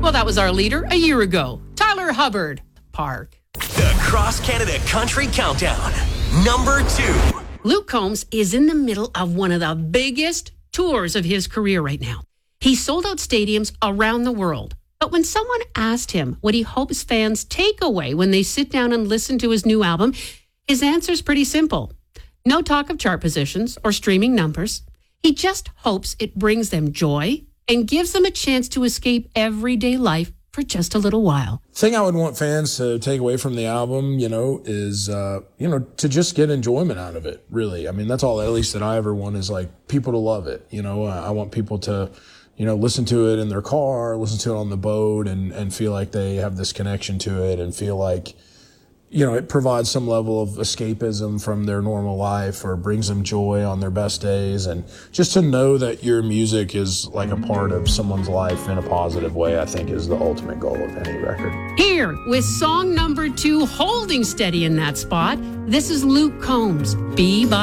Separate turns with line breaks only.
Well, that was our leader a year ago, Tyler Hubbard. Park.
The Cross Canada Country Countdown. Number 2.
Luke Combs is in the middle of one of the biggest tours of his career right now. He sold out stadiums around the world. But when someone asked him what he hopes fans take away when they sit down and listen to his new album, his answer is pretty simple. No talk of chart positions or streaming numbers. He just hopes it brings them joy and gives them a chance to escape everyday life for just a little while.
The thing I would want fans to take away from the album, is, to just get enjoyment out of it, really. I mean, that's all, at least that I ever want, is like people to love it. I want people to, listen to it in their car, listen to it on the boat and feel like they have this connection to it and feel like, it provides some level of escapism from their normal life or brings them joy on their best days. And just to know that your music is like a part of someone's life in a positive way, I think is the ultimate goal of any record.
Here, with song number 2 holding steady in that spot, this is Luke Combs, Be By